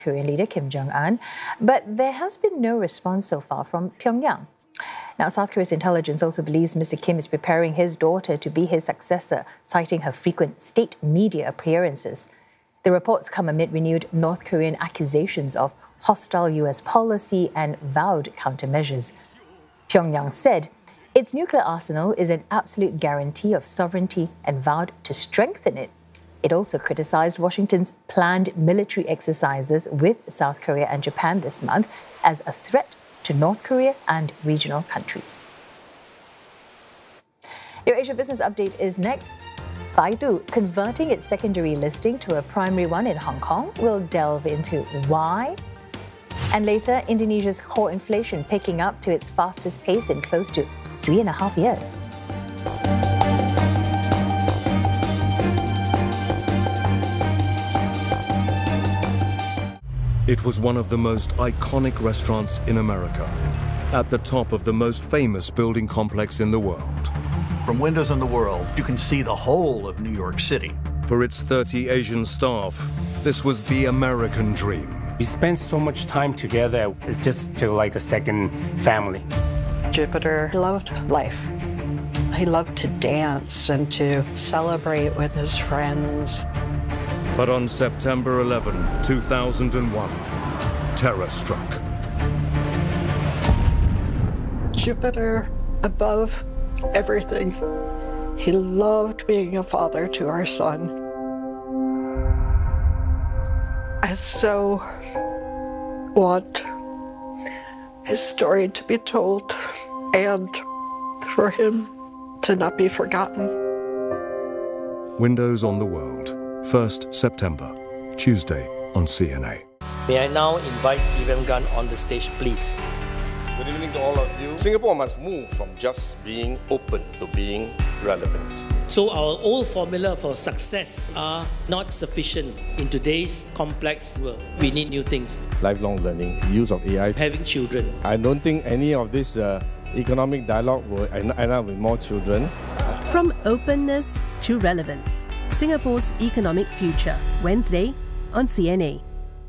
Korean leader Kim Jong-un, but there has been no response so far from Pyongyang. Now, South Korea's intelligence also believes Mr. Kim is preparing his daughter to be his successor, citing her frequent state media appearances. The reports come amid renewed North Korean accusations of hostile U.S. policy and vowed countermeasures. Pyongyang said its nuclear arsenal is an absolute guarantee of sovereignty and vowed to strengthen it. It also criticized Washington's planned military exercises with South Korea and Japan this month as a threat to North Korea and regional countries. Your Asia Business Update is next. Baidu converting its secondary listing to a primary one in Hong Kong. We'll delve into why. And later, Indonesia's core inflation picking up to its fastest pace in close to 3.5 years. It was one of the most iconic restaurants in America, at the top of the most famous building complex in the world. From windows in the world, you can see the whole of New York City. For its 30 Asian staff, this was the American dream. We spent so much time together, it just felt like a second family. Jupiter loved life. He loved to dance and to celebrate with his friends. But on September 11, 2001, terror struck. Jupiter above everything. He loved being a father to our son. I so want his story to be told and for him to not be forgotten. Windows on the World, 1st September, Tuesday on CNA. May I now invite Ivan Gunn on the stage, please. Good evening to all of you. Singapore must move from just being open to being relevant. So our old formula for success are not sufficient in today's complex world. We need new things. Lifelong learning, use of AI. Having children. I don't think any of this economic dialogue will end up with more children. From openness to relevance, Singapore's economic future, Wednesday on CNA.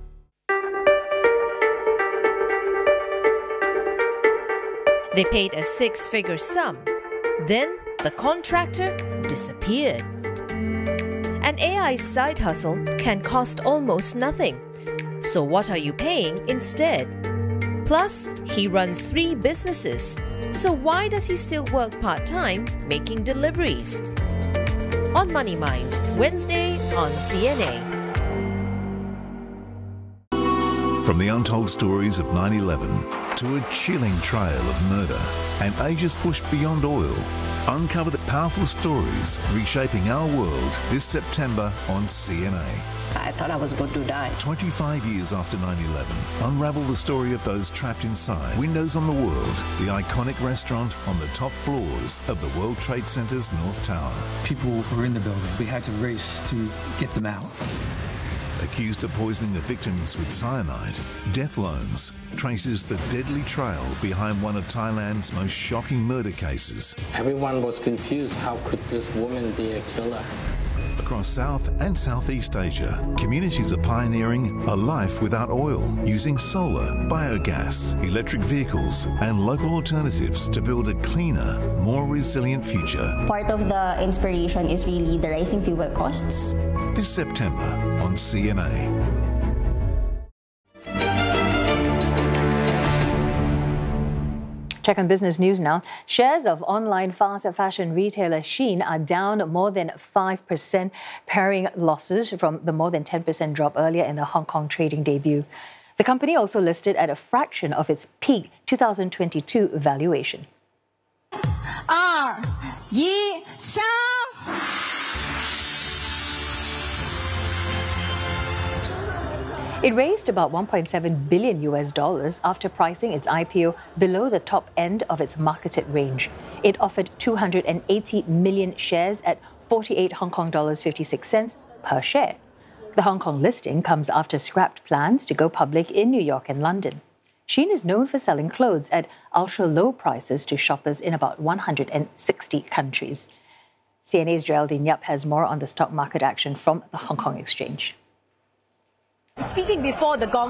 They paid a six-figure sum. Then the contractor disappeared. An AI side hustle can cost almost nothing. So what are you paying instead? Plus, he runs 3 businesses. So why does he still work part-time making deliveries? On Money Mind, Wednesday on CNA. From the untold stories of 9/11 to a chilling trail of murder and Asia's push beyond oil, uncover the powerful stories reshaping our world this September on CNA. I thought I was going to die. 25 years after 9/11, unravel the story of those trapped inside Windows on the World, the iconic restaurant on the top floors of the World Trade Center's North Tower. People were in the building. We had to race to get them out. Accused of poisoning the victims with cyanide, Death Loans traces the deadly trail behind one of Thailand's most shocking murder cases. Everyone was confused. How could this woman be a killer? Across South and Southeast Asia, communities are pioneering a life without oil, using solar, biogas, electric vehicles, and local alternatives to build a cleaner, more resilient future. Part of the inspiration is really the rising fuel costs. This September on CNA. Check on business news now. Shares of online fast fashion retailer Shein are down more than 5%, paring losses from the more than 10% drop earlier in the Hong Kong trading debut. The company also listed at a fraction of its peak 2022 valuation. It raised about $1.7 billion after pricing its IPO below the top end of its marketed range. It offered 280 million shares at 48 Hong Kong dollars 56 cents per share. The Hong Kong listing comes after scrapped plans to go public in New York and London. Shein is known for selling clothes at ultra-low prices to shoppers in about 160 countries. CNA's Geraldine Yap has more on the stock market action from the Hong Kong Exchange. Speaking before the Gong